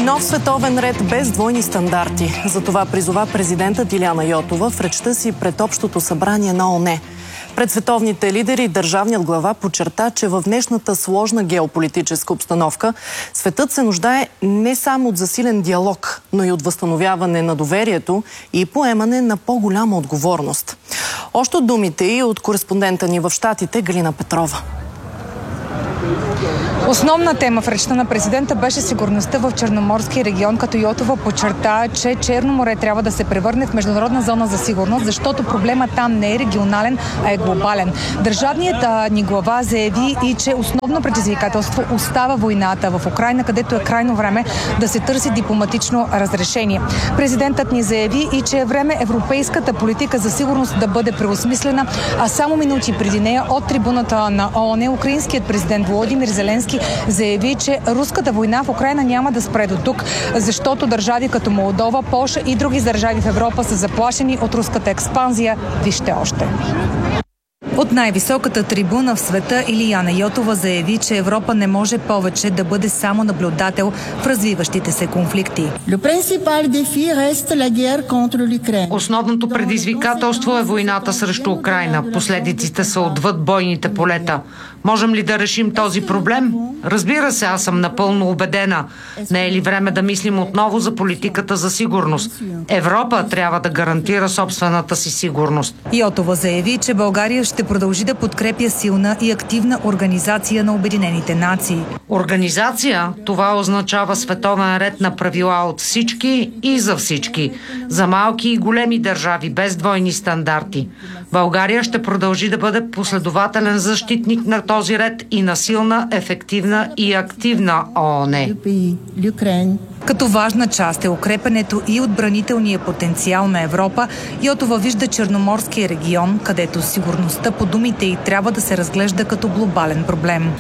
Нов световен ред без двойни стандарти. За това призова президентът Илияна Йотова в речта си пред Общото събрание на ООН. Пред световните лидери държавният глава подчерта, че в днешната сложна геополитическа обстановка светът се нуждае не само от засилен диалог, но и от възстановяване на доверието и поемане на по-голяма отговорност. Още от думите и от кореспондента ни в Щатите Галина Петрова. Основна тема в речта на президента беше сигурността в Черноморския регион, като Йотова подчерта, че Черно море трябва да се превърне в международна зона за сигурност, защото проблемът там не е регионален, а е глобален. Държавният ни глава заяви и че основно предизвикателство остава войната в Украйна, където е крайно време да се търси дипломатично разрешение. Президентът ни заяви и че е време европейската политика за сигурност да бъде преосмислена, а само минути преди нея от трибуната на ООН украинският президент Володимир Зеленски заяви, че руската война в Украйна няма да спре до тук, защото държави като Молдова, Полша и други държави в Европа са заплашени от руската експанзия. Вижте още. От най-високата трибуна в света Илияна Йотова заяви, че Европа не може повече да бъде само наблюдател в развиващите се конфликти. Основното предизвикателство е войната срещу Украйна. Последиците са отвъд бойните полета. Можем ли да решим този проблем? Разбира се, аз съм напълно убедена. Не е ли време да мислим отново за политиката за сигурност? Европа трябва да гарантира собствената си сигурност. Йотова заяви, че България ще продължи да подкрепя силна и активна организация на Обединените нации. Организация? Това означава световен ред на правила от всички и за всички. За малки и големи държави, без двойни стандарти. България ще продължи да бъде последователен защитник на този ред и на силна, ефективна и активна ООН. Като важна част е укрепването и отбранителния потенциал на Европа, Йотова вижда Черноморския регион, където сигурността по думите й трябва да се разглежда като глобален проблем.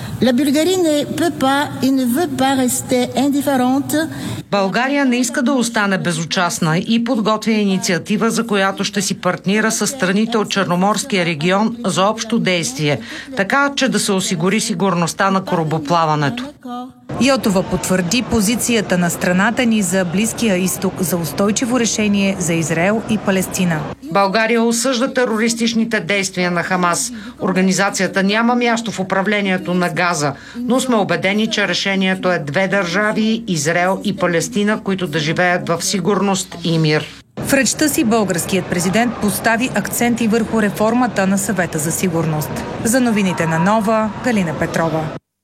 България не иска да остане безучастна и подготвя инициатива, за която ще си партнира с страните от Черноморския регион за общо действие, така че да се осигури сигурността на корабоплаването. Йотова потвърди позицията на страната ни за Близкия изток за устойчиво решение за Израел и Палестина. България осъжда терористичните действия на Хамас. Организацията няма място в управлението на Газа, но сме убедени, че решението е две държави, Израел и Палестина, които да живеят в сигурност и мир. В речта си българският президент постави акценти върху реформата на Съвета за сигурност. За новините на Нова, Галина Петрова.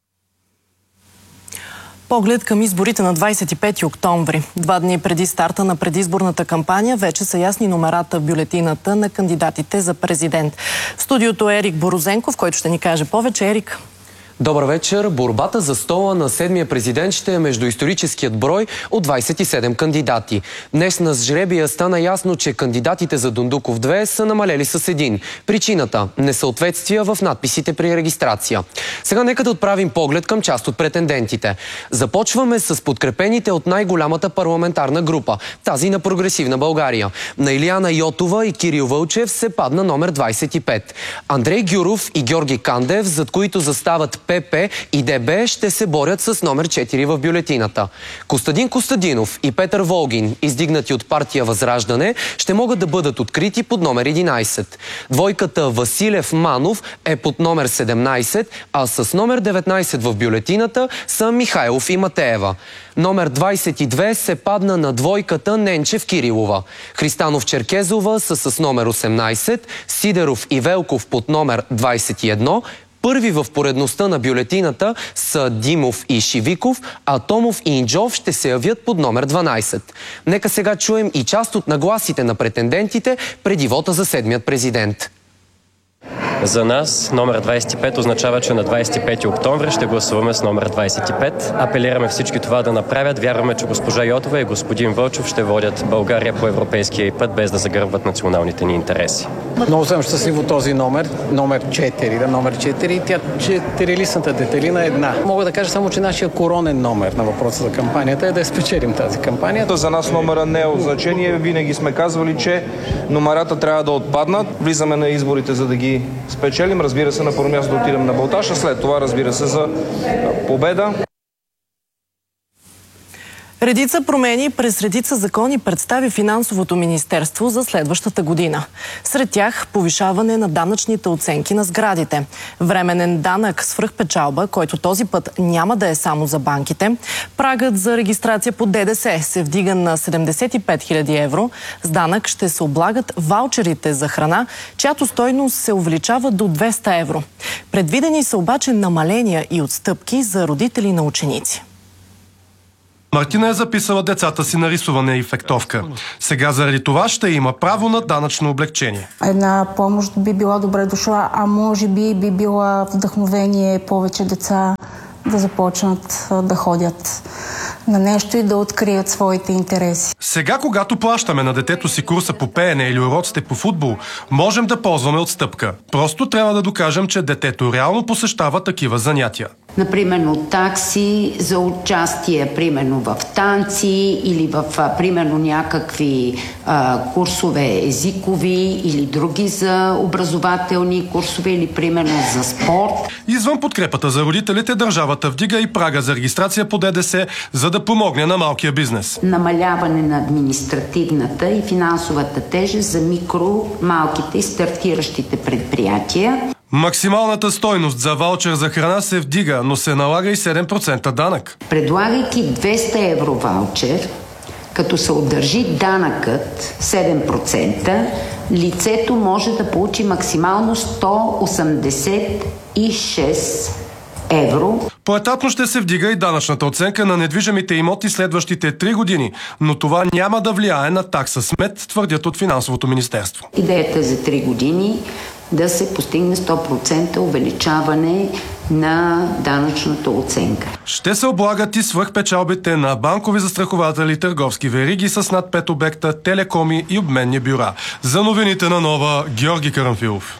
Поглед към изборите на 25 октомври. 2 дни преди старта на предизборната кампания вече са ясни номерата в бюлетината на кандидатите за президент. В студиото е Ерик Борозенков, който ще ни каже повече. Ерик. Добър вечер. Борбата за стола на 7-я президент ще е между историческият брой от 27 кандидати. Днес на жребия стана ясно, че кандидатите за Дондуков 2 са намалели с един. Причината – несъответствия в надписите при регистрация. Сега нека да отправим поглед към част от претендентите. Започваме с подкрепените от най-голямата парламентарна група, тази на Прогресивна България. На Илияна Йотова и Кирил Вълчев се падна номер 25. Андрей Гюров и Георги Кандев, зад които застават ПП и ДБ, ще се борят с номер 4 в бюлетината. Костадин Костадинов и Петър Волгин, издигнати от партия Възраждане, ще могат да бъдат открити под номер 11. Двойката Василев-Манов е под номер 17, а с номер 19 в бюлетината са Михайлов и Матеева. Номер 22 се падна на двойката Ненчев-Кирилова. Христанов-Черкезова са с номер 18, Сидеров и Велков под номер 21, първи в поредността на бюлетината са Димов и Шивиков, а Томов и Инджов ще се явят под номер 12. Нека сега чуем и част от нагласите на претендентите преди вота за 7-ят президент. За нас номер 25 означава, че на 25 октомври ще гласуваме с номер 25. Апелираме всички това да направят. Вярваме, че госпожа Йотова и господин Вълчев ще водят България по европейския път, без да загърбват националните ни интереси. Много съм щастливо този номер 4. Номер 4. Тя четирилистната детелина е една. Мога да кажа само, че нашия коронен номер на въпроса за кампанията е да спечелим тази кампания. За нас номера не е от значение. Винаги сме казвали, че номерата трябва да отпаднат. Влизаме на изборите, за да ги спечелим. Разбира се, на първо място да отидем на балтаж, а след това, разбира се, за победа. Редица промени през редица закони представи Финансовото министерство за следващата година. Сред тях повишаване на данъчните оценки на сградите, временен данък свръхпечалба, който този път няма да е само за банките, прагът за регистрация по ДДС се вдига на 75 000 евро, с данък ще се облагат ваучерите за храна, чиято стойност се увеличава до 200 евро. Предвидени са обаче намаления и отстъпки за родители на ученици. Мартина е записала децата си на рисуване и фехтовка. Сега заради това ще има право на данъчно облекчение. Една помощ би била добре дошла, а може би била вдъхновение повече деца да започнат да ходят на нещо и да открият своите интереси. Сега, когато плащаме на детето си курса по пеене или уроците по футбол, можем да ползваме отстъпка. Просто трябва да докажем, че детето реално посещава такива занятия. Например, такси за участие, примерно в танци или в, примерно, някакви курсове езикови или други за образователни курсове или, примерно, за спорт. Извън подкрепата за родителите, държавата вдига и прага за регистрация по ДДС, за да помогне на малкия бизнес. Намаляване на административната и финансовата тежест за микро, малките и стартиращите предприятия. Максималната стойност за ваучер за храна се вдига, но се налага и 7% данък. Предлагайки 200 евро ваучер, като се удържи данъкът 7%, лицето може да получи максимално 186 евро. Поетапно ще се вдига и данъчната оценка на недвижимите имоти следващите 3 години, но това няма да влияе на такса смет, твърдят от Финансовото министерство. Идеята е за 3 години да се постигне 100% увеличаване на данъчната оценка. Ще се облагат и свръхпечалбите на банкови застрахователи, търговски вериги с над 5 обекта, телекоми и обменни бюра. За новините на Нова, Георги Карамфилов.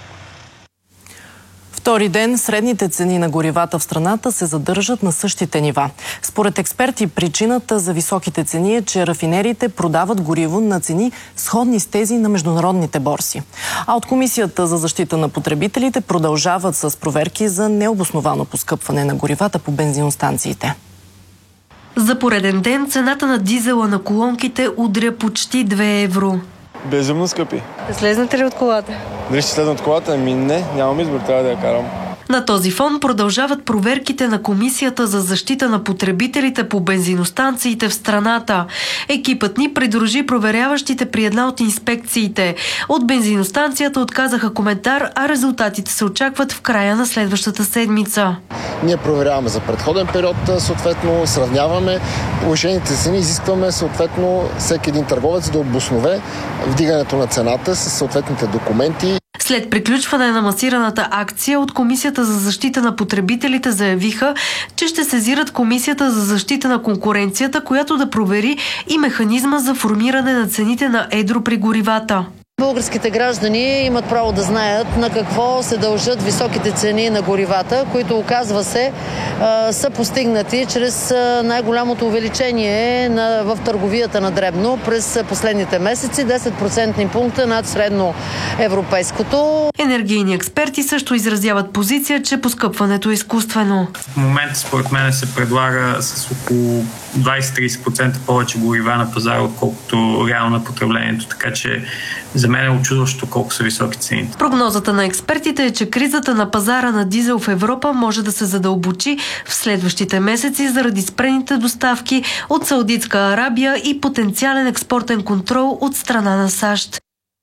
Втори ден средните цени на горивата в страната се задържат на същите нива. Според експерти, причината за високите цени е, че рафинериите продават гориво на цени сходни с тези на международните борси. А от Комисията за защита на потребителите продължават с проверки за необосновано поскъпване на горивата по бензиностанциите. За пореден ден цената на дизела на колонките удря почти 2 евро. Безумно скъпи. Слезнете ли от колата? Дали ще слезна от колата? Ами не, нямам избор, трябва да я карам. На този фон продължават проверките на Комисията за защита на потребителите по бензиностанциите в страната. Екипът ни придружи проверяващите при една от инспекциите. От бензиностанцията отказаха коментар, а резултатите се очакват в края на следващата седмица. Ние проверяваме за предходен период, съответно сравняваме повишените цени, изискваме съответно всеки един търговец да обоснове вдигането на цената с съответните документи. След приключване на масираната акция от Комисията за защита на потребителите заявиха, че ще сезират Комисията за защита на конкуренцията, която да провери и механизма за формиране на цените на едро при горивата. Българските граждани имат право да знаят на какво се дължат високите цени на горивата, които, оказва се, са постигнати чрез най-голямото увеличение в търговията на дребно през последните месеци, 10% пункта над средно европейското. Енергийни експерти също изразяват позиция, че поскъпването е изкуствено. В момента, според мен, се предлага с около 20-30% повече горива на пазара, отколкото реално на потреблението, така че за мен е очудващо колко са високи цените. Прогнозата на експертите е, че кризата на пазара на дизел в Европа може да се задълбочи в следващите месеци заради спрените доставки от Саудитска Арабия и потенциален експортен контрол от страна на САЩ.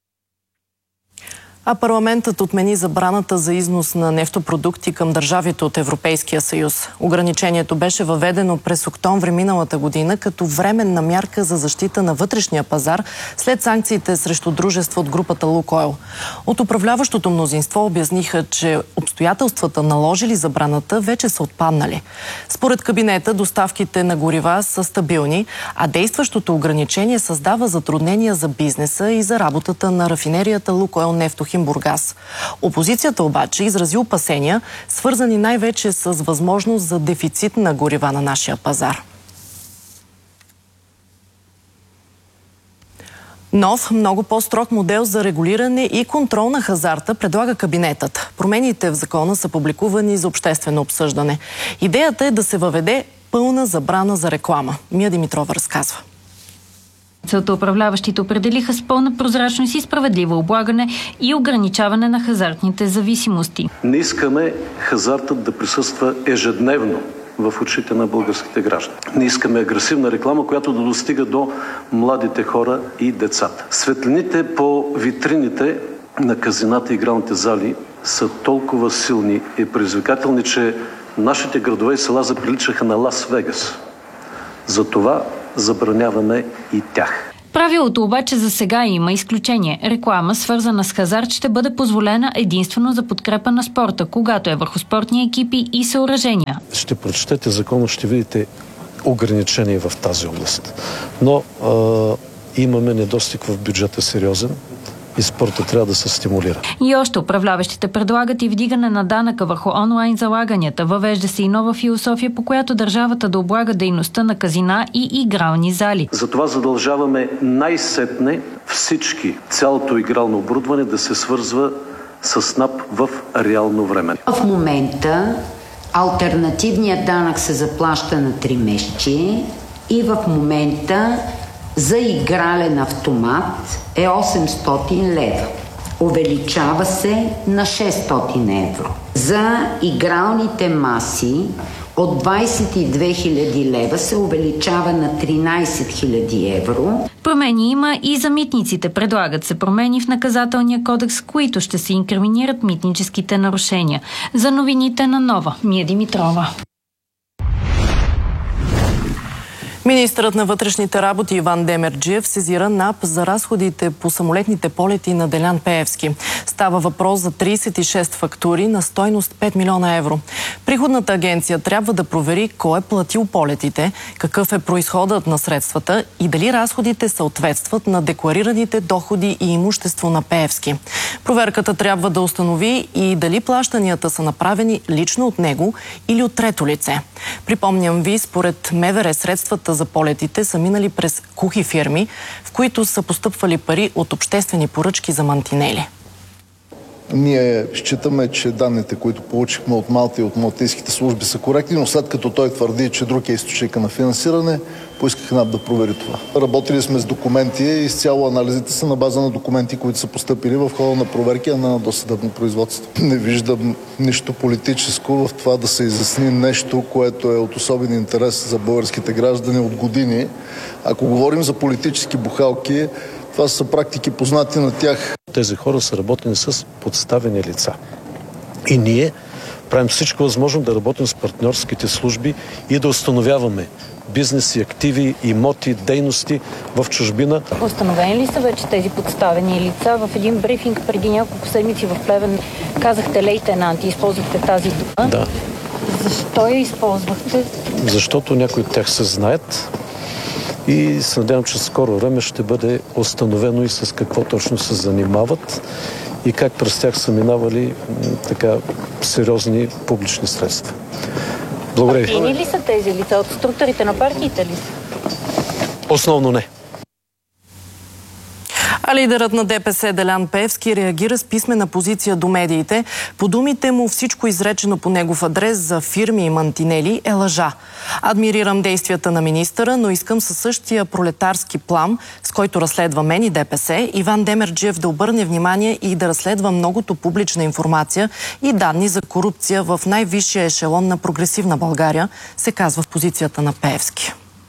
А парламентът отмени забраната за износ на нефтопродукти към държавите от Европейския съюз. Ограничението беше въведено през октомври миналата година като временна мярка за защита на вътрешния пазар след санкциите срещу дружество от групата Лукойл. От управляващото мнозинство обясниха, че обстоятелствата, наложили забраната, вече са отпаднали. Според кабинета, доставките на горива са стабилни, а действащото ограничение създава затруднения за бизнеса и за работата на рафинерията Лукойл Нефтохим Бургас. Опозицията обаче изрази опасения, свързани най-вече с възможност за дефицит на горива на нашия пазар. Нов, много по-строг модел за регулиране и контрол на хазарта предлага кабинетът. Промените в закона са публикувани за обществено обсъждане. Идеята е да се въведе пълна забрана за реклама. Мия Димитрова разказва. Целта управляващите определиха с пълна прозрачност и справедливо облагане и ограничаване на хазартните зависимости. Не искаме хазартът да присъства ежедневно в очите на българските граждани. Не искаме агресивна реклама, която да достига до младите хора и децата. Светлините по витрините на казината и игралните зали са толкова силни и предизвикателни, че нашите градове и села заприличаха на Лас Вегас. Затова забраняваме и тях. Правилото обаче за сега има изключение. Реклама, свързана с хазарт, ще бъде позволена единствено за подкрепа на спорта, когато е върху спортни екипи и съоръжения. Ще прочетете закона, ще видите ограничения в тази област. Но имаме недостиг в бюджета сериозен и спорта трябва да се стимулира. И още управляващите предлагат и вдигане на данъка върху онлайн залаганията. Въвежда се и нова философия, по която държавата да облага дейността на казина и игрални зали. Затова задължаваме най-сетне всички, цялото игрално оборудване да се свързва с НАП в реално време. В момента алтернативният данък се заплаща на 3 месечи и в момента за игрален автомат е 800 лева. Увеличава се на 600 евро. За игралните маси от 22 000 лева се увеличава на 13 000 евро. Промени има и за митниците. Предлагат се промени в наказателния кодекс, които ще се инкриминират митническите нарушения. За новините на Нова, Мия Димитрова. Министърът на вътрешните работи Иван Демерджиев сезира НАП за разходите по самолетните полети на Делян Пеевски. Става въпрос за 36 фактури на стойност 5 милиона евро. Приходната агенция трябва да провери кой е платил полетите, какъв е произходът на средствата и дали разходите съответстват на декларираните доходи и имущество на Пеевски. Проверката трябва да установи и дали плащанията са направени лично от него или от трето лице. Припомням ви, според МВР средствата за полетите са минали през кухи фирми, в които са постъпвали пари от обществени поръчки за мантинели. Ние считаме, че данните, които получихме от Малта и от малтийските служби, са коректни, но след като той твърди, че друг е източник на финансиране, поисках НАП да провери това. Работили сме с документи и изцяло анализите са на база на документи, които са постъпили в хода на проверки на досъдебно производство. Не виждам нищо политическо в това да се изясни нещо, което е от особен интерес за българските граждани от години. Ако говорим за политически бухалки, това са практики познати на тях. Тези хора са работени с подставени лица. И ние правим всичко възможно да работим с партньорските служби и да установяваме бизнеси, активи, имоти, дейности в чужбина. Установени ли са вече тези подставени лица? В един брифинг преди няколко седмици в Плевен казахте лейтенант и използвахте тази дума. Да. Защо я използвахте? Защото някои от тях се знаят и се надявам, че в скоро време ще бъде установено и с какво точно се занимават и как през тях са минавали така сериозни публични средства. Благодаря ви. Партийни ли са тези лица? От структурите на партиите ли са? Основно не. А лидерът на ДПС Делян Пеевски реагира с писмена позиция до медиите. По думите му всичко изречено по негов адрес за фирми и мантинели е лъжа. Адмирирам действията на министъра, но искам със същия пролетарски плам, с който разследва мен и ДПС, Иван Демерджиев да обърне внимание и да разследва многото публична информация и данни за корупция в най-висшия ешелон на прогресивна България, се казва в позицията на Пеевски.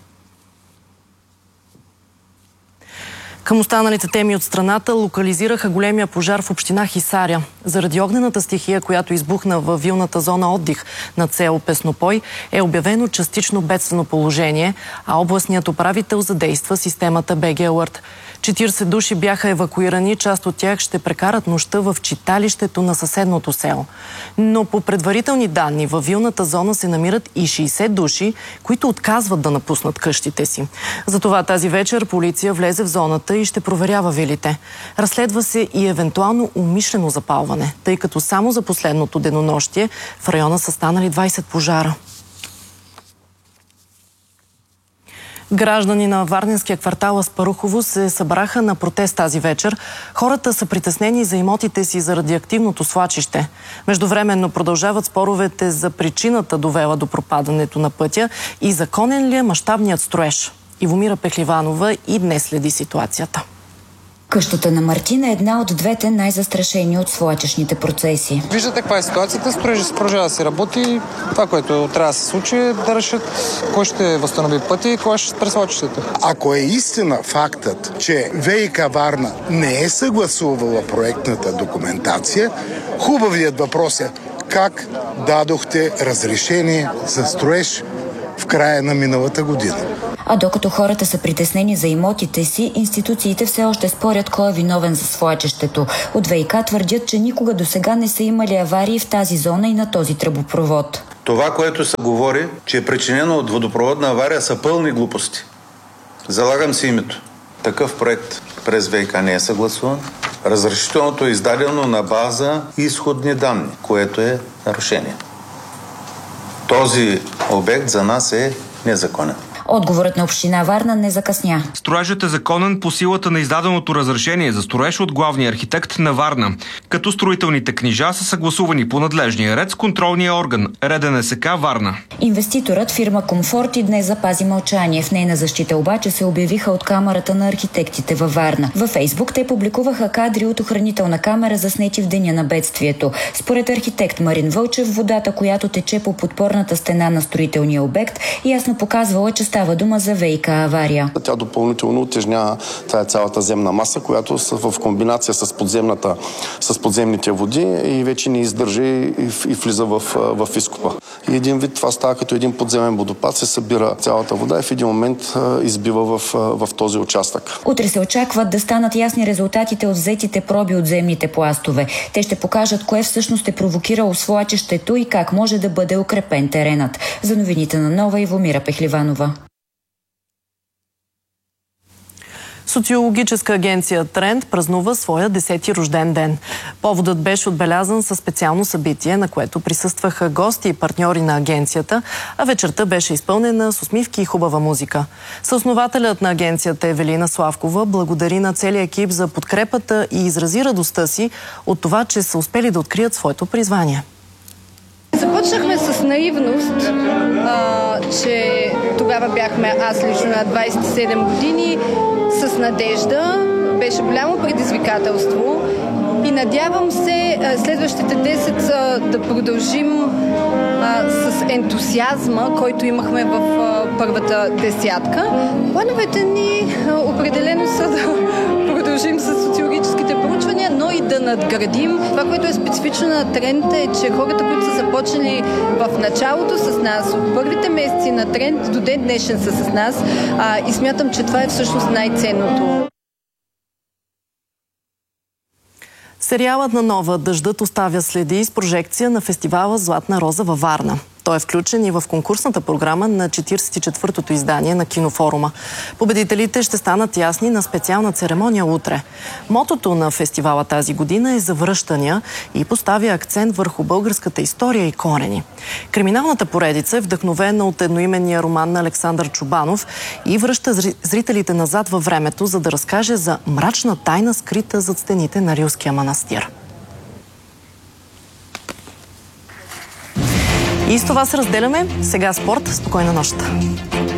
Към останалите теми от страната локализираха големия пожар в община Хисаря. Заради огнената стихия, която избухна във вилната зона отдих на село Песнопой, е обявено частично бедствено положение, а областният управител задейства системата БГ Алърт. 40 души бяха евакуирани, част от тях ще прекарат нощта в читалището на съседното село. Но по предварителни данни във вилната зона се намират и 60 души, които отказват да напуснат къщите си. Затова тази вечер полиция влезе в зоната и ще проверява вилите. Разследва се и евентуално умишлено запалване, тъй като само за последното денонощие в района са станали 20 пожара. Граждани на Варненския квартал Аспарухово се събраха на протест тази вечер. Хората са притеснени за имотите си заради активното свлачище. Междувременно продължават споровете за причината, довела до пропадането на пътя и законен ли е мащабният строеж. Ивомира Пехливанова и днес следи ситуацията. Къщата на Мартин е една от двете най-застрашени от свлачищните процеси. Виждате каква е ситуацията, строежът продължава да се работи. Това, което трябва да се случи, е да решат кой ще възстанови пътя и кой ще спре свлачището. Ако е истина фактът, че ВиК Варна не е съгласувала проектната документация, хубавият въпрос е как дадохте разрешение за строеж в края на миналата година. А докато хората са притеснени за имотите си, институциите все още спорят кой е виновен за свлачището. От ВиК твърдят, че никога досега не са имали аварии в тази зона и на този тръбопровод. Това, което се говори, че е причинено от водопроводна авария, са пълни глупости. Залагам си името. Такъв проект през ВиК не е съгласуван. Разрешителното е издадено на база изходни данни, което е нарушение. Този обект за нас е незаконен. Отговорът на община Варна не закъсня. Строежът е законен по силата на издаденото разрешение за строеж от главния архитект на Варна, като строителните книжа са съгласувани по надлежния ред с контролния орган РДНСК Варна. Инвеститорът фирма Комфорт и днес запази мълчание. В нейна защита обаче се обявиха от камерата на архитектите във Варна. Във Фейсбук те публикуваха кадри от охранителна камера, заснети в деня на бедствието. Според архитект Марин Вълчев, водата, която тече по подпорната стена на строителния обект, ясно показвала, че става дума за ВиК авария. Тя допълнително утежнява цялата земна маса, която в комбинация с подземните води и вече не издържа и влиза в изкопа. И един вид това става като един подземен водопад, се събира цялата вода и в един момент избива в този участък. Утре се очакват да станат ясни резултатите от взетите проби от земните пластове. Те ще покажат кое всъщност е провокирало свлачището и как може да бъде укрепен теренът. За новините на Нова, Ивомира Пехливанова. Социологическа агенция Тренд празнува своя 10-ти рожден ден. Поводът беше отбелязан със специално събитие, на което присъстваха гости и партньори на агенцията, а вечерта беше изпълнена с усмивки и хубава музика. Съоснователят на агенцията Евелина Славкова благодари на целия екип за подкрепата и изрази радостта си от това, че са успели да открият своето призвание. Започнахме с наивност, че тогава бяхме аз лично на 27 години, с надежда, беше голямо предизвикателство и надявам се следващите 10 да продължим с ентусиазма, който имахме в първата десятка. Плановете ни определено са да продължим с социологическите проучвания, но и да надградим. Това, което е специфично на Тренд е, че хората, които са започнали в началото с нас, от първите месеци на Тренд до ден днешен са с нас и смятам, че това е всъщност най-ценното. Сериалът на Нова "Дъждът оставя следи" с прожекция на фестивала Златна роза във Варна. Той е включен и в конкурсната програма на 44-тото издание на Кинофорума. Победителите ще станат ясни на специална церемония утре. Мотото на фестивала тази година е завръщания и поставя акцент върху българската история и корени. Криминалната поредица е вдъхновена от едноименния роман на Александър Чубанов и връща зрителите назад във времето, за да разкаже за мрачна тайна, скрита зад стените на Рилския манастир. И с това се разделяме. Сега спорт. Спокойна нощ!